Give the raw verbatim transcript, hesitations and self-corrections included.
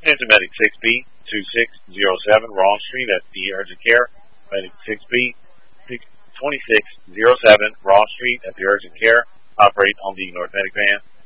Attention Medic six B, two six zero seven, wrong street at the urgent care. Medic six B, twenty-six zero seven, wrong street at the urgent care. Operate on the North Medic van.